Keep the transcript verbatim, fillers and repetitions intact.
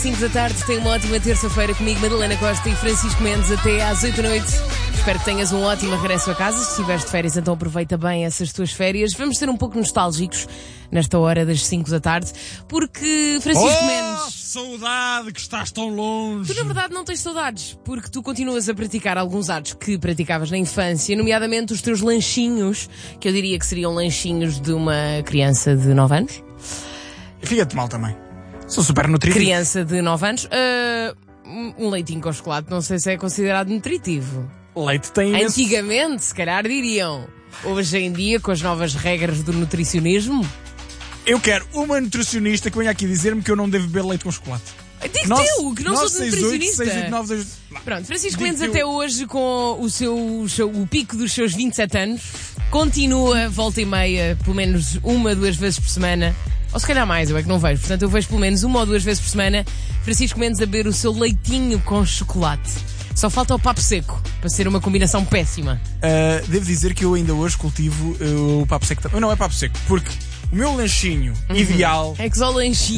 cinco da tarde, tem uma ótima terça-feira comigo, Madalena Costa e Francisco Mendes, até às oito da noite. Espero que tenhas um ótimo regresso a casa. Se estiveres de férias, então aproveita bem essas tuas férias. Vamos ser um pouco nostálgicos nesta hora das cinco da tarde, porque Francisco oh, Mendes... saudade que estás tão longe. Tu, na verdade, não tens saudades, porque tu continuas a praticar alguns atos que praticavas na infância, nomeadamente os teus lanchinhos, que eu diria que seriam lanchinhos de uma criança de nove anos. Fica-te mal também. Sou super nutritivo. Criança de nove anos. Uh, um leitinho com chocolate, não sei se é considerado nutritivo. Leite tem imenso... Antigamente, se calhar diriam. Hoje em dia, com as novas regras do nutricionismo... Eu quero uma nutricionista que venha aqui dizer-me que eu não devo beber leite com chocolate. Digo teu, que não sou nutricionista. seis oito nove Pronto, Francisco Digo Mendes eu... até hoje, com o, seu, o, seu, o pico dos seus vinte e sete anos, continua, volta e meia, pelo menos uma, duas vezes por semana, ou se calhar mais, eu é que não vejo, portanto eu vejo pelo menos uma ou duas vezes por semana, Francisco Mendes a beber o seu leitinho com chocolate. Só falta o papo seco, para ser uma combinação péssima. Uh, devo dizer que eu ainda hoje cultivo uh, o papo seco. Não é papo seco, porque o meu lanchinho uhum. ideal... É que só o lanchinho